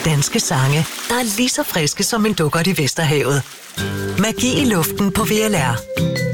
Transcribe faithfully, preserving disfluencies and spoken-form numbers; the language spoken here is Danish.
danske sange, der er lige så friske som en dukkert i Vesterhavet. Magi i luften på V L R.